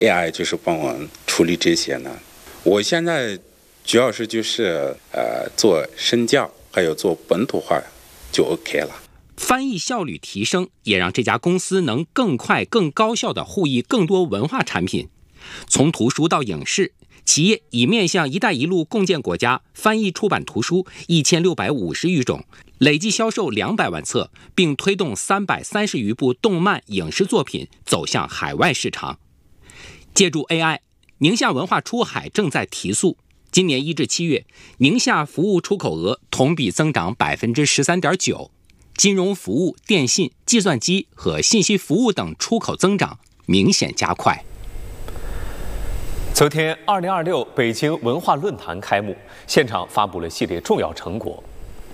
AI 就是帮我处理这些呢。我现在主要是就是做身教，还有做本土化就 OK 了。 翻译效率提升，也让这家公司能更快、更高效地互译更多文化产品。从图书到影视，企业已面向“一带一路”共建国家翻译出版图书1650余种，累计销售200万册，并推动330余部动漫影视作品走向海外市场。借助 AI， 宁夏文化出海正在提速。今年1至7月，宁夏服务出口额同比增长 13.9%， 金融服务、电信、计算机和信息服务等出口增长明显加快。 昨天，2026北京文化论坛开幕，现场发布了系列重要成果。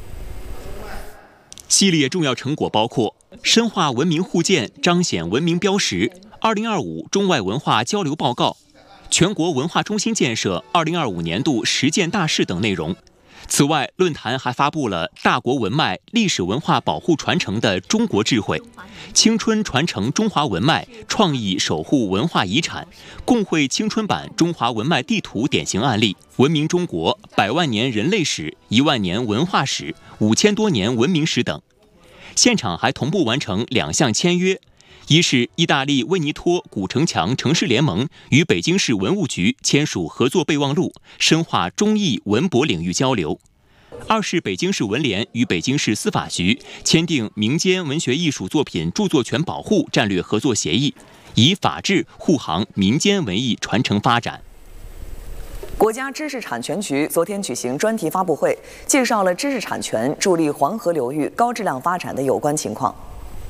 系列重要成果包括深化文明互鉴，彰显文明标识，2025中外文化交流报告，全国文化中心建设2025年度实践大事等内容。此外，论坛还发布了大国文脉、历史文化保护传承的中国智慧、青春传承中华文脉、创意守护文化遗产、共绘青春版中华文脉地图典型案例、文明中国、100万年人类史、1万年文化史、5000多年文明史等。现场还同步完成2项签约，一是意大利威尼托古城墙城市联盟与北京市文物局签署合作备忘录，深化中意文博领域交流；二是北京市文联与北京市司法局签订民间文学艺术作品著作权保护战略合作协议，以法治护航民间文艺传承发展。 国家知识产权局昨天举行专题发布会，介绍了知识产权助力黄河流域高质量发展的有关情况。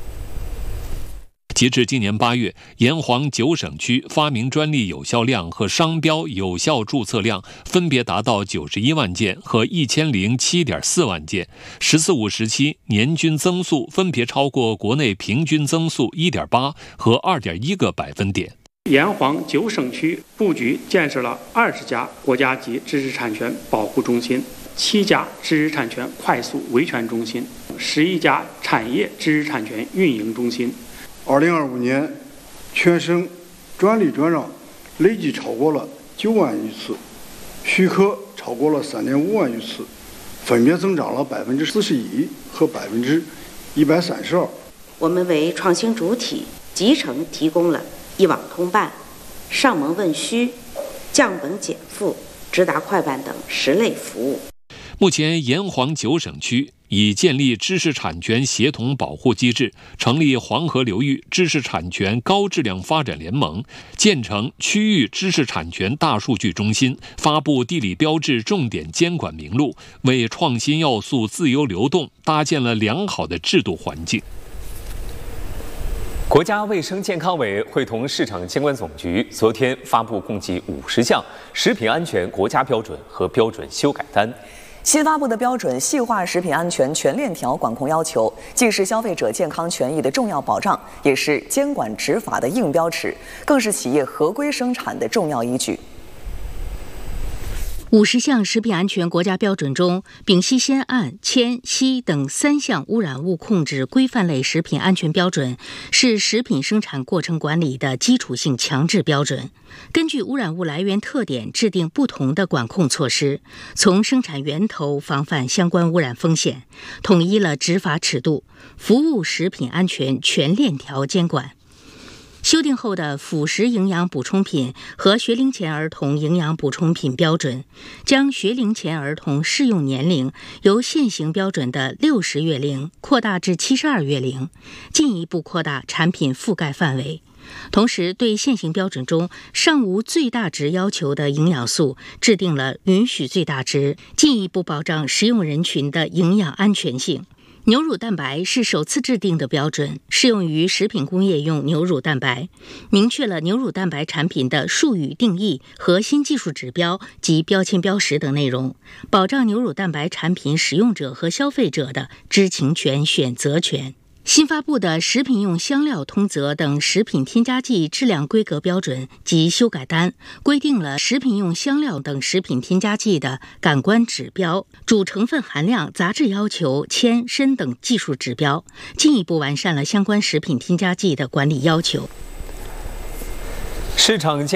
截至今年8月，沿黄9省区发明专利有效量和商标有效注册量分别达到91万件和1007.4万件，“14-5”时期年均增速分别超过国内平均增速1.8和2.1个百分点。 沿黄9省区布局建设了20家国家级知识产权保护中心、7家知识产权快速维权中心、11家产业知识产权运营中心。 2025年，全省专利专让累计超过了9万余次，许可超过了3.5万余次，分别增长了41%和132%。 我们为创新主体集成提供了一网通办、上门问需、降本减负、直达快办等10类服务。 目前，沿黄9省区已建立知识产权协同保护机制，成立黄河流域知识产权高质量发展联盟，建成区域知识产权大数据中心，发布地理标志重点监管名录，为创新要素自由流动搭建了良好的制度环境。 国家卫生健康委会同市场监管总局昨天发布共计50项食品安全国家标准和标准修改单。 新发布的标准细化食品安全全链条管控要求，既是消费者健康权益的重要保障，也是监管执法的硬标尺，更是企业合规生产的重要依据。 50项食品安全国家标准中，丙烯酰胺、铅、硒等3项污染物控制规范类食品安全标准是食品生产过程管理的基础性强制标准，根据污染物来源特点制定不同的管控措施，从生产源头防范相关污染风险，统一了执法尺度，服务食品安全全链条监管。修订后的辅食营养补充品和学龄前儿童营养补充品标准，将学龄前儿童适用年龄由现行标准的60月龄扩大至72月龄，进一步扩大产品覆盖范围。同时，对现行标准中尚无最大值要求的营养素制定了允许最大值，进一步保障食用人群的营养安全性。牛乳蛋白是首次制定的标准，适用于食品工业用牛乳蛋白，明确了牛乳蛋白产品的术语定义、核心技术指标及标签标识等内容，保障牛乳蛋白产品使用者和消费者的知情权、选择权。新发布的食品用香料通则等食品添加剂质量规格标准及修改单，规定了食品用香料等食品添加剂的感官指标、主成分含量、杂质要求、铅、砷等技术指标，进一步完善了相关食品添加剂的管理要求。 市场